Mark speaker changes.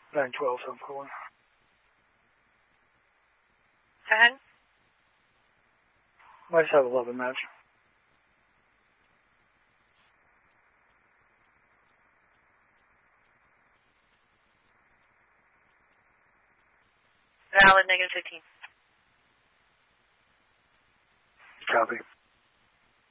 Speaker 1: 912, South calling.
Speaker 2: Go ahead.
Speaker 1: I just have a 11 match.
Speaker 2: Valid, -15.
Speaker 1: Copy.